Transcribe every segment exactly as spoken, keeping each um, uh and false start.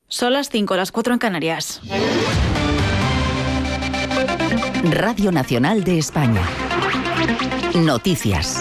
Son las cinco, las cuatro en Canarias. Radio Nacional de España. Noticias.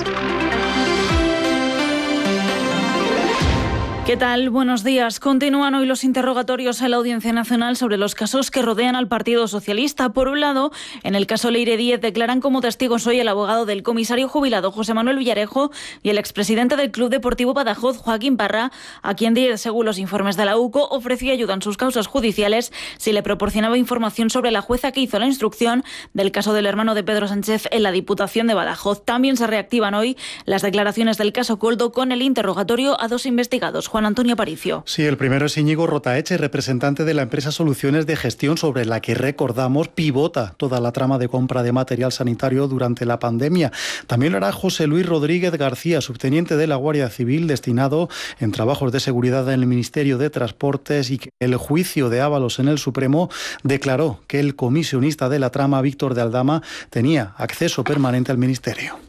¿Qué tal? Buenos días. Continúan hoy los interrogatorios en la Audiencia Nacional sobre los casos que rodean al Partido Socialista. Por un lado, en el caso Leire Díez declaran como testigos hoy el abogado del comisario jubilado José Manuel Villarejo y el expresidente del Club Deportivo Badajoz, Joaquín Parra, a quien Díez, según los informes de la U C O, ofrecía ayuda en sus causas judiciales si le proporcionaba información sobre la jueza que hizo la instrucción del caso del hermano de Pedro Sánchez en la Diputación de Badajoz. También se reactivan hoy las declaraciones del caso Koldo con el interrogatorio a dos investigados. Juan Antonio Aparicio. Sí, el primero es Íñigo Rotaeche, representante de la empresa Soluciones de Gestión, sobre la que, recordamos, pivota toda la trama de compra de material sanitario durante la pandemia. También lo hará José Luis Rodríguez García, subteniente de la Guardia Civil, destinado en trabajos de seguridad en el Ministerio de Transportes, y que el juicio de Ábalos en el Supremo declaró que el comisionista de la trama, Víctor de Aldama, tenía acceso permanente al Ministerio.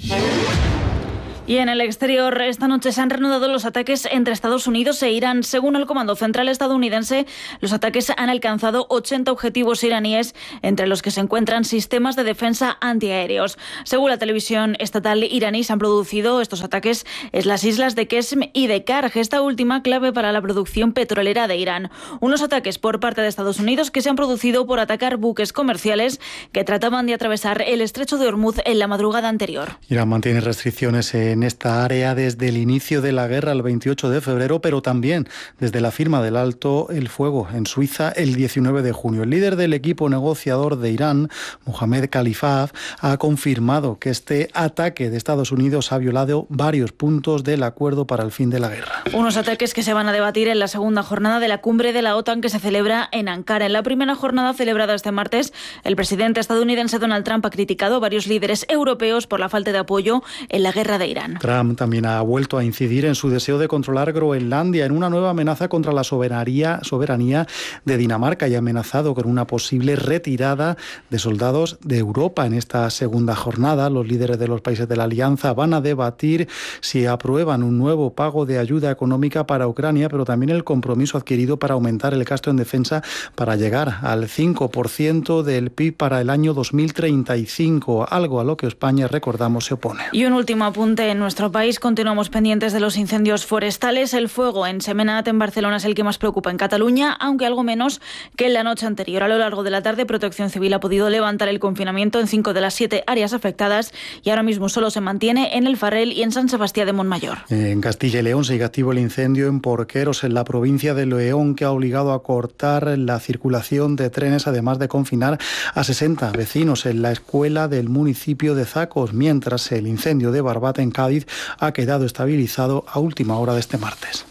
Y en el exterior, esta noche se han reanudado los ataques entre Estados Unidos e Irán. Según el Comando Central estadounidense, los ataques han alcanzado ochenta objetivos iraníes, entre los que se encuentran sistemas de defensa antiaéreos. Según la televisión estatal iraní, se han producido estos ataques en las islas de Qesm y de Karj, esta última clave para la producción petrolera de Irán. Unos ataques por parte de Estados Unidos que se han producido por atacar buques comerciales que trataban de atravesar el estrecho de Hormuz en la madrugada anterior. Irán mantiene restricciones en en esta área desde el inicio de la guerra el veintiocho de febrero, pero también desde la firma del alto el fuego en Suiza el diecinueve de junio. El líder del equipo negociador de Irán, Mohamed Khalifah, ha confirmado que este ataque de Estados Unidos ha violado varios puntos del acuerdo para el fin de la guerra. Unos ataques que se van a debatir en la segunda jornada de la cumbre de la OTAN que se celebra en Ankara. En la primera jornada celebrada este martes, el presidente estadounidense Donald Trump ha criticado a varios líderes europeos por la falta de apoyo en la guerra de Irán. Trump también ha vuelto a incidir en su deseo de controlar Groenlandia en una nueva amenaza contra la soberanía, soberanía de Dinamarca, y ha amenazado con una posible retirada de soldados de Europa. En esta segunda jornada, los líderes de los países de la Alianza van a debatir si aprueban un nuevo pago de ayuda económica para Ucrania, pero también el compromiso adquirido para aumentar el gasto en defensa para llegar al cinco por ciento del P I B para el año dos mil treinta y cinco, algo a lo que España, recordamos, se opone. Y un último apunte. En nuestro país continuamos pendientes de los incendios forestales. El fuego en Semenat, en Barcelona, es el que más preocupa en Cataluña, aunque algo menos que en la noche anterior. A lo largo de la tarde, Protección Civil ha podido levantar el confinamiento en cinco de las siete áreas afectadas y ahora mismo solo se mantiene en El Farrel y en San Sebastián de Montmayor. En Castilla y León sigue activo el incendio en Porqueros, en la provincia de León, que ha obligado a cortar la circulación de trenes, además de confinar a sesenta vecinos en la escuela del municipio de Zacos, mientras el incendio de Barbate, en Cádiz, ha quedado estabilizado a última hora de este martes.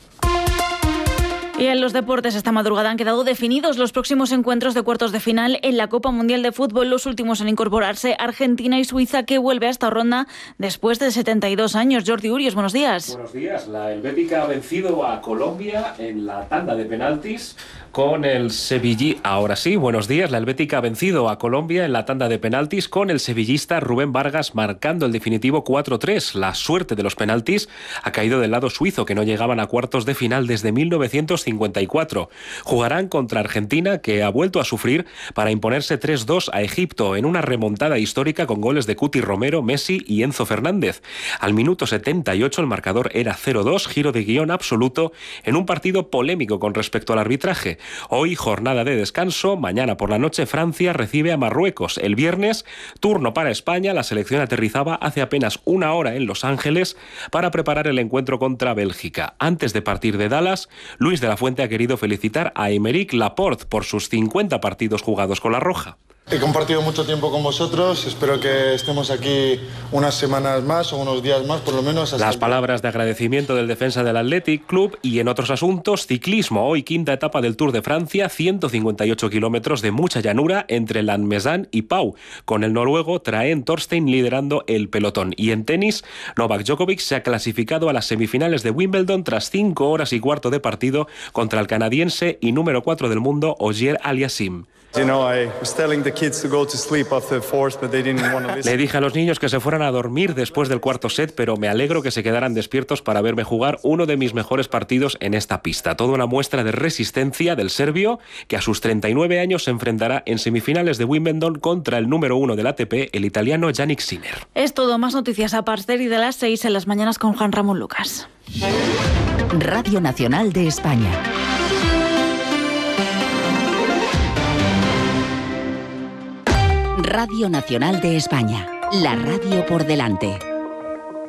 Y en los deportes, esta madrugada han quedado definidos los próximos encuentros de cuartos de final en la Copa Mundial de Fútbol. Los últimos en incorporarse, Argentina y Suiza, que vuelve a esta ronda después de setenta y dos años. Jordi Urios, buenos días. Buenos días. La Helvética ha vencido a Colombia en la tanda de penaltis con el Sevilla. Ahora sí, buenos días. La Helvética ha vencido a Colombia en la tanda de penaltis con el sevillista Rubén Vargas marcando el definitivo cuatro tres. La suerte de los penaltis ha caído del lado suizo, que no llegaban a cuartos de final desde mil novecientos cincuenta y cuatro. Jugarán contra Argentina, que ha vuelto a sufrir para imponerse tres dos a Egipto en una remontada histórica con goles de Cuti Romero, Messi y Enzo Fernández. Al minuto setenta y ocho el marcador era cero dos, giro de guión absoluto en un partido polémico con respecto al arbitraje. Hoy jornada de descanso, mañana por la noche Francia recibe a Marruecos. El viernes, turno para España, la selección aterrizaba hace apenas una hora en Los Ángeles para preparar el encuentro contra Bélgica. Antes de partir de Dallas, Luis de la Fuente ha querido felicitar a Aymeric Laporte por sus cincuenta partidos jugados con la Roja. He compartido mucho tiempo con vosotros, espero que estemos aquí unas semanas más o unos días más por lo menos. Las palabras de agradecimiento del defensa del Athletic Club. Y en otros asuntos, ciclismo, hoy quinta etapa del Tour de Francia, ciento cincuenta y ocho kilómetros de mucha llanura entre Lannemezan y Pau, con el noruego Traen Torstein liderando el pelotón. Y en tenis, Novak Djokovic se ha clasificado a las semifinales de Wimbledon tras cinco horas y cuarto de partido contra el canadiense y número cuatro del mundo, Ogier Aliassime. Le dije a los niños que se fueran a dormir después del cuarto set, pero me alegro que se quedaran despiertos para verme jugar uno de mis mejores partidos en esta pista. Toda una muestra de resistencia del serbio, que a sus treinta y nueve años se enfrentará en semifinales de Wimbledon contra el número uno del A T P, el italiano Yannick Sinner. Es todo, más noticias a partir de las seis en las mañanas con Juan Ramón Lucas. Radio Nacional de España. Radio Nacional de España, la radio por delante.